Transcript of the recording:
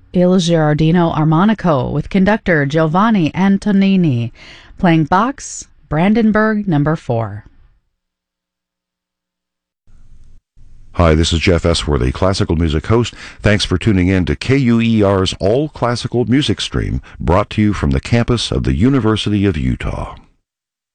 Il Girardino Armonico with conductor Giovanni Antonini, playing Bach's Brandenburg No. 4. Hi, this is Jeff Esworthy, classical music host. Thanks for tuning in to KUER's All Classical Music Stream, brought to you from the campus of the University of Utah.